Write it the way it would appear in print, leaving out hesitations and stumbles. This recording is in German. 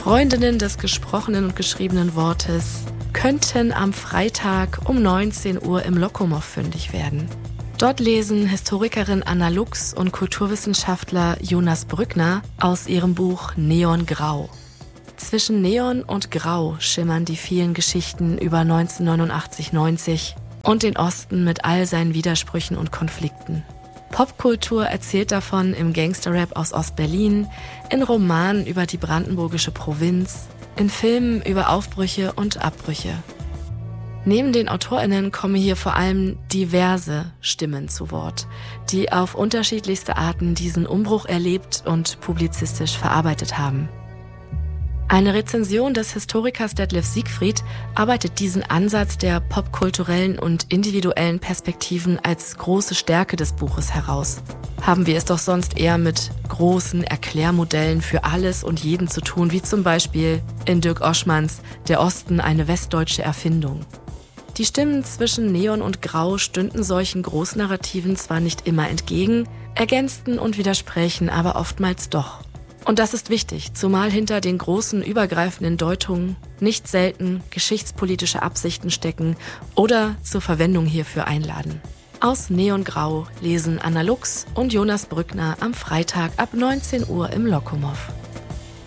Freundinnen des gesprochenen und geschriebenen Wortes könnten am Freitag um 19 Uhr im Lokomow fündig werden. Dort lesen Historikerin Anna Lux und Kulturwissenschaftler Jonas Brückner aus ihrem Buch Neongrau. Zwischen Neon und Grau schimmern die vielen Geschichten über 1989-90 und den Osten mit all seinen Widersprüchen und Konflikten. Popkultur erzählt davon im Gangsterrap aus Ostberlin, in Romanen über die brandenburgische Provinz, in Filmen über Aufbrüche und Abbrüche. Neben den AutorInnen kommen hier vor allem diverse Stimmen zu Wort, die auf unterschiedlichste Arten diesen Umbruch erlebt und publizistisch verarbeitet haben. Eine Rezension des Historikers Detlef Siegfried arbeitet diesen Ansatz der popkulturellen und individuellen Perspektiven als große Stärke des Buches heraus. Haben wir es doch sonst eher mit großen Erklärmodellen für alles und jeden zu tun, wie zum Beispiel in Dirk Oschmanns Der Osten eine westdeutsche Erfindung. Die Stimmen zwischen Neon und Grau stünden solchen Großnarrativen zwar nicht immer entgegen, ergänzten und widersprechen aber oftmals doch. Und das ist wichtig, zumal hinter den großen übergreifenden Deutungen nicht selten geschichtspolitische Absichten stecken oder zur Verwendung hierfür einladen. Aus Neongrau lesen Anna Lux und Jonas Brückner am Freitag ab 19 Uhr im Lokomow.